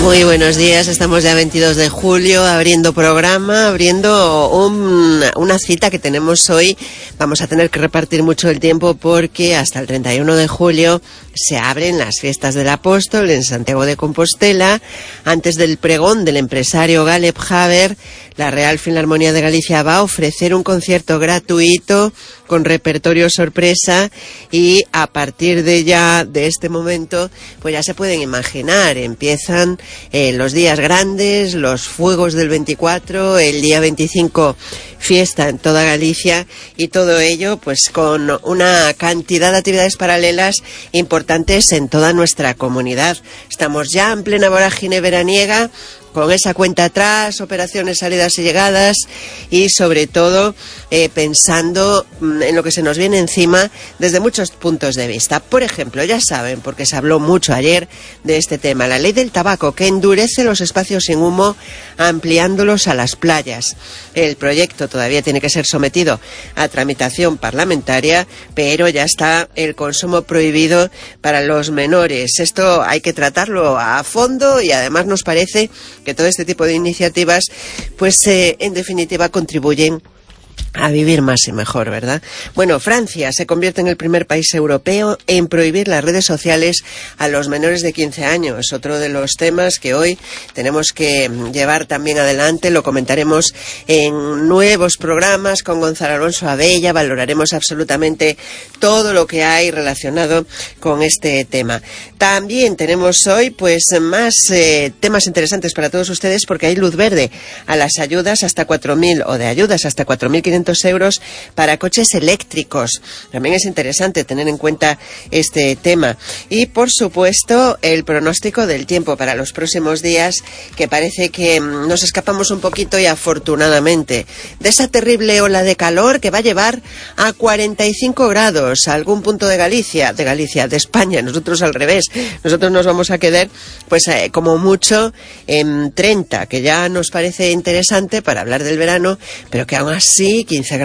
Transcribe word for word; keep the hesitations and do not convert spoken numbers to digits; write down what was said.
Muy buenos días, estamos ya veintidós de julio, abriendo programa, abriendo un, una cita que tenemos hoy. Vamos a tener que repartir mucho el tiempo porque hasta el treinta y uno de julio se abren las fiestas del Apóstol en Santiago de Compostela. Antes del pregón del empresario Galeb Haber, la Real Filarmonía de Galicia va a ofrecer un concierto gratuito con repertorio sorpresa y a partir de ya, de este momento, pues ya se pueden imaginar, empiezan eh, los días grandes, los fuegos del veinticuatro, el día veinticinco fiesta en toda Galicia y todo ello pues con una cantidad de actividades paralelas importantes en toda nuestra comunidad. Estamos ya en plena vorágine veraniega, con esa cuenta atrás, operaciones, salidas y llegadas y sobre todo eh, pensando en lo que se nos viene encima desde muchos puntos de vista. Por ejemplo, ya saben, porque se habló mucho ayer de este tema, la ley del tabaco que endurece los espacios sin humo ampliándolos a las playas. El proyecto todavía tiene que ser sometido a tramitación parlamentaria, pero ya está el consumo prohibido para los menores. Esto hay que tratarlo a fondo y además nos parece que todo este tipo de iniciativas, pues eh, en definitiva contribuyen a vivir más y mejor, ¿verdad? Bueno, Francia se convierte en el primer país europeo en prohibir las redes sociales a los menores de quince años. Otro de los temas que hoy tenemos que llevar también adelante, lo comentaremos en nuevos programas con Gonzalo Alonso Abella, valoraremos absolutamente todo lo que hay relacionado con este tema. También tenemos hoy pues más eh, temas interesantes para todos ustedes porque hay luz verde a las ayudas hasta cuatro mil o de ayudas hasta cuatro mil quinientos euros para coches eléctricos. También es interesante tener en cuenta este tema. Y, por supuesto, el pronóstico del tiempo para los próximos días, que parece que nos escapamos un poquito y afortunadamente de esa terrible ola de calor que va a llevar a cuarenta y cinco grados a algún punto de Galicia, de Galicia, de España. Nosotros al revés. Nosotros nos vamos a quedar, pues, eh, como mucho en treinta, que ya nos parece interesante para hablar del verano, pero que aún así quince